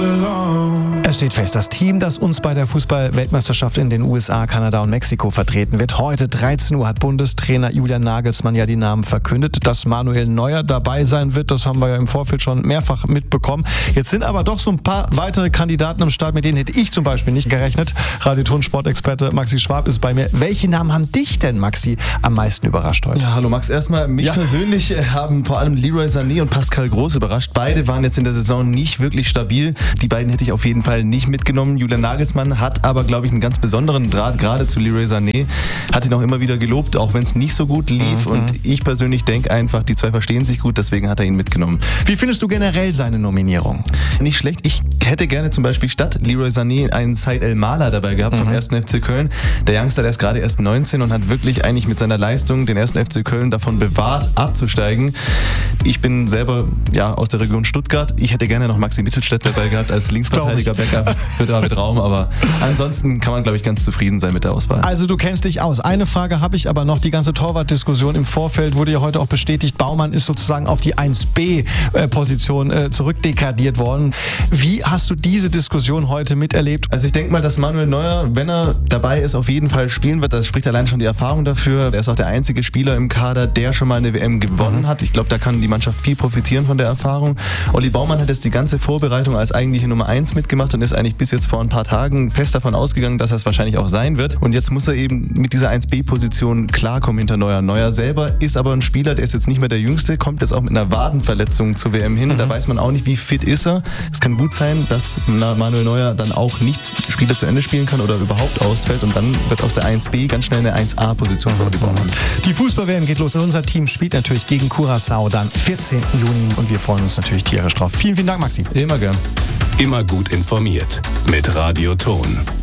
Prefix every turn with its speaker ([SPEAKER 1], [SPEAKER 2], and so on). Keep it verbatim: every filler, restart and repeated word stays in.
[SPEAKER 1] Es steht fest, das Team, das uns bei der Fußball-Weltmeisterschaft in den U S A, Kanada und Mexiko vertreten wird. Heute dreizehn Uhr hat Bundestrainer Julian Nagelsmann ja die Namen verkündet. Dass Manuel Neuer dabei sein wird, das haben wir ja im Vorfeld schon mehrfach mitbekommen. Jetzt sind aber doch so ein paar weitere Kandidaten am Start, mit denen hätte ich zum Beispiel nicht gerechnet. Radio-Ton-Sportexperte Maxi Schwab ist bei mir. Welche Namen haben dich denn, Maxi, am meisten überrascht heute?
[SPEAKER 2] Ja, hallo Max. Erstmal, mich ja. persönlich haben vor allem Leroy Sané und Pascal Groß überrascht. Beide waren jetzt in der Saison nicht wirklich stabil. Die beiden hätte ich auf jeden Fall nicht mitgenommen. Julian Nagelsmann hat aber, glaube ich, einen ganz besonderen Draht gerade zu Leroy Sané. Hat ihn auch immer wieder gelobt, auch wenn es nicht so gut lief. Mhm. Und ich persönlich denke einfach, die zwei verstehen sich gut, deswegen hat er ihn mitgenommen.
[SPEAKER 1] Wie findest du generell seine Nominierung?
[SPEAKER 2] Nicht schlecht. Ich hätte gerne zum Beispiel statt Leroy Sané einen Said El-Mala dabei gehabt mhm. vom ersten F C Köln. Der Youngster, der ist gerade erst neunzehn und hat wirklich eigentlich mit seiner Leistung den ersten F C Köln davon bewahrt, abzusteigen. Ich bin selber ja, aus der Region Stuttgart. Ich hätte gerne noch Maxi Mittelstädt dabei gehabt als Linksverteidiger Backup für David Raum, aber ansonsten kann man, glaube ich, ganz zufrieden sein mit der Auswahl.
[SPEAKER 1] Also du kennst dich aus. Eine Frage habe ich aber noch. Die ganze Torwartdiskussion im Vorfeld wurde ja heute auch bestätigt. Baumann ist sozusagen auf die eins B Position äh, zurückdegradiert worden. Wie hast du diese Diskussion heute miterlebt?
[SPEAKER 2] Also ich denke mal, dass Manuel Neuer, wenn er dabei ist, auf jeden Fall spielen wird. Das spricht allein schon die Erfahrung dafür. Er ist auch der einzige Spieler im Kader, der schon mal eine W M gewonnen mhm. hat. Ich glaube, da kann die Mannschaft viel profitieren von der Erfahrung. Olli Baumann hat jetzt die ganze Vorbereitung als eigentliche Nummer eins mitgemacht und ist eigentlich bis jetzt vor ein paar Tagen fest davon ausgegangen, dass er es wahrscheinlich auch sein wird. Und jetzt muss er eben mit dieser eins B Position klarkommen hinter Neuer. Neuer selber ist aber ein Spieler, der ist jetzt nicht mehr der Jüngste, kommt jetzt auch mit einer Wadenverletzung zur W M hin. Mhm. Da weiß man auch nicht, wie fit ist er. Es kann gut sein, dass Manuel Neuer dann auch nicht Spiele zu Ende spielen kann oder überhaupt ausfällt und dann wird aus der eins B ganz schnell eine eins A Position für Olli Baumann.
[SPEAKER 1] Die Fußball-W M geht los. Unser Team spielt natürlich gegen Curaçao dann vierzehnten Juni und wir freuen uns natürlich tierisch drauf. Vielen, vielen Dank, Maxi.
[SPEAKER 2] Immer gern.
[SPEAKER 3] Immer gut informiert mit Radio Ton.